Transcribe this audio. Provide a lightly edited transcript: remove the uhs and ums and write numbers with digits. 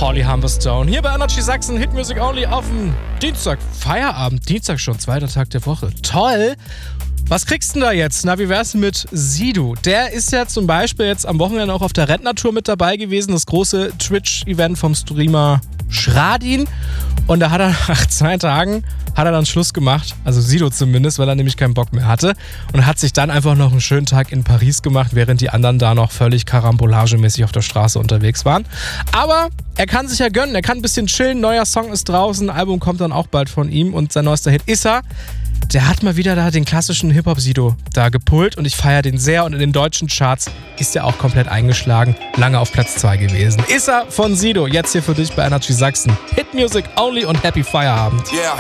Holly Humberstone. Hier bei Energy Sachsen, Hit Music Only auf dem Dienstag. Feierabend, Dienstag schon, zweiter Tag der Woche. Toll! Was kriegst du denn da jetzt? Na, wie wär's mit Sido? Der ist ja zum Beispiel jetzt am Wochenende auch auf der Rentnertour mit dabei gewesen. Das große Twitch-Event vom Streamer Schradin. Und da hat er nach 2 Tagen dann Schluss gemacht. Also Sido zumindest, weil er nämlich keinen Bock mehr hatte. Und hat sich dann einfach noch einen schönen Tag in Paris gemacht, während die anderen da noch völlig karambolagemäßig auf der Straße unterwegs waren. Aber er kann sich ja gönnen. Er kann ein bisschen chillen. Neuer Song ist draußen. Album kommt dann auch bald von ihm. Und sein neuester Hit ist er. Der hat mal wieder da den klassischen Hip-Hop-Sido da gepullt und ich feiere den sehr und in den deutschen Charts ist er auch komplett eingeschlagen, lange auf Platz 2 gewesen. Ist er von Sido, jetzt hier für dich bei Energy Sachsen. Hit Music Only und Happy Feierabend. Yeah.